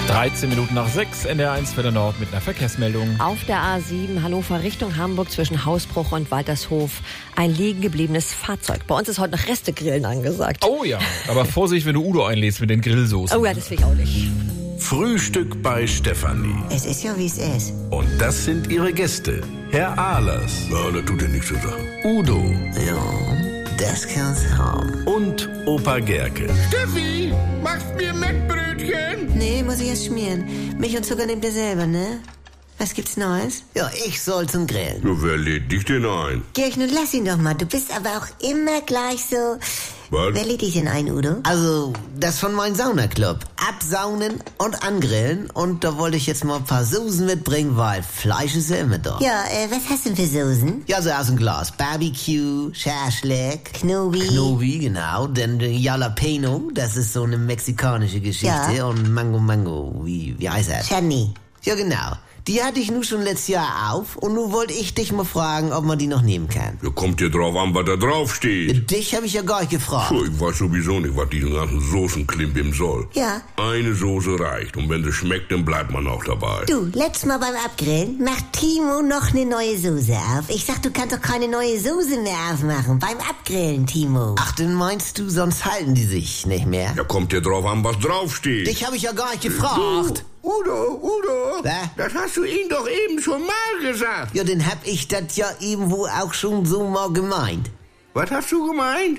13 Minuten nach 6, NDR1 Welle Nord mit einer Verkehrsmeldung. Auf der A7 Hannover Richtung Hamburg zwischen Hausbruch und Waltershof ein liegen gebliebenes Fahrzeug. Bei uns ist heute noch Restegrillen angesagt. Oh ja, aber Vorsicht, wenn du Udo einlädst mit den Grillsoßen. Oh ja, das will ich auch nicht. Frühstück bei Stefanie. Es ist ja, wie es ist. Und das sind ihre Gäste. Herr Ahlers. Ja, das tut ja nichts zu sagen. Udo. Ja, das kann's haben. Und Opa Gerke. Steffi, machst mir Mettbrötchen? Nee, muss ich erst schmieren. Milch und Zucker nehmt ihr selber, ne? Was gibt's Neues? Ja, ich soll zum Grillen. Ja, wer lädt dich denn ein? Georg, nun lass ihn doch mal. Du bist aber auch immer gleich so... Was? Wer lädt dich denn ein, Udo? Also, das von meinem Saunaclub. Absaunen und angrillen. Und da wollte ich jetzt mal ein paar Soßen mitbringen, weil Fleisch ist ja immer da. Ja, was hast du denn für Soßen? Ja, so aus dem Glas. Barbecue, Schaschlik, Knobi, genau. Dann Jalapeno, das ist so eine mexikanische Geschichte. Ja. Und Mango, wie heißt das? Chutney. Ja, genau. Die hatte ich nun schon letztes Jahr auf und nun wollte ich dich mal fragen, ob man die noch nehmen kann. Ja, kommt dir drauf an, was da drauf steht. Dich habe ich ja gar nicht gefragt. Puh, ich weiß sowieso nicht, was diesen ganzen Soßenklimbim soll. Ja. Eine Soße reicht und wenn sie schmeckt, dann bleibt man auch dabei. Du, letztes Mal beim Abgrillen macht Timo noch eine neue Soße auf. Ich sag, du kannst doch keine neue Soße mehr aufmachen. Beim Abgrillen, Timo. Ach, dann meinst du, sonst halten die sich nicht mehr? Ja, kommt dir drauf an, was drauf steht. Dich habe ich ja gar nicht gefragt. Udo, Was? das hast du ihm doch eben schon mal gesagt. Ja, dann hab ich das ja irgendwo auch schon so mal gemeint. Was hast du gemeint?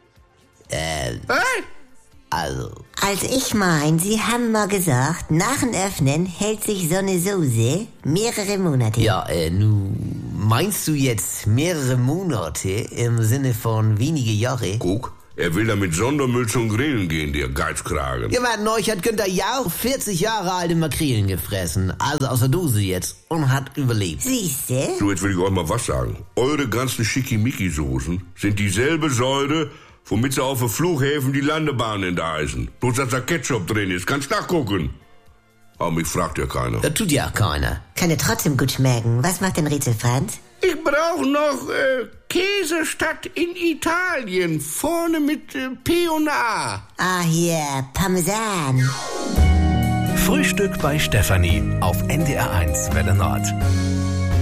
Also. Also ich mein, Sie haben mal gesagt, nach dem Öffnen hält sich so eine Soße mehrere Monate. Ja, meinst du jetzt mehrere Monate im Sinne von wenige Jahre? Guck, er will da mit Sondermüll zum Grillen gehen, der Geizkragen. Ja, man, neulich hat Günther Jauch 40 Jahre alte Makrelen gefressen. Also aus der Dose jetzt. Und hat überlebt. Siehste? So, jetzt will ich euch mal was sagen. Eure ganzen Schickimicki-Soßen sind dieselbe Säure, womit sie auf den Flughäfen die Landebahnen enteisen. Bloß, dass da Ketchup drin ist. Kannst nachgucken. Aber mich fragt ja keiner. Das tut ja auch keiner. Kann ja trotzdem gut schmecken. Was macht denn Rätsel Franz? Ich brauche noch Käsestadt in Italien. Vorne mit P und A. Ah, hier, Parmesan. Frühstück bei Stefanie auf NDR1 Welle Nord.